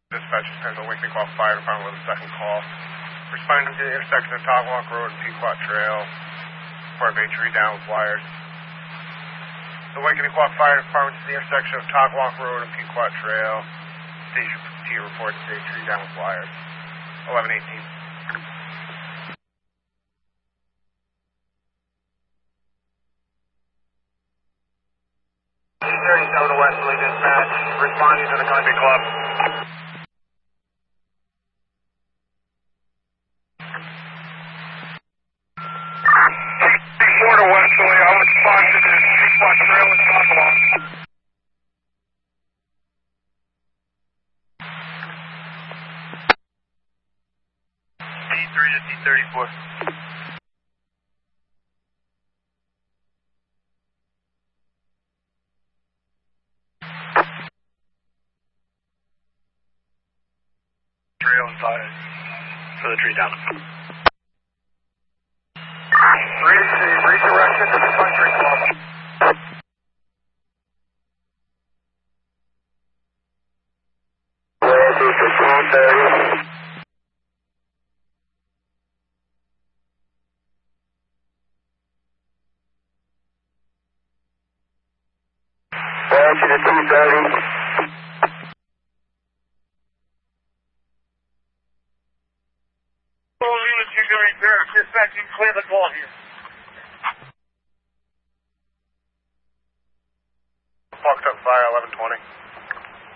Dispatch depends on Wakely Quad Fire Department with a second call. Responding to the intersection of Togwalk Road and Pequot Trail. Report of a tree down with wires. The Wakely Quad Fire Department to the intersection of Togwalk Road and Pequot Trail. Station T reports a tree down with wires. 1118. 37 to Westerly Dispatch, responding to the Country Club. Before to Westerly, I'll respond to the Pequot Trail and Togwalk. D3 to D34. Trail inside for the tree down. Redirection to the Country Club. Dispatch, you clear the call here. Fucked up fire, 1120.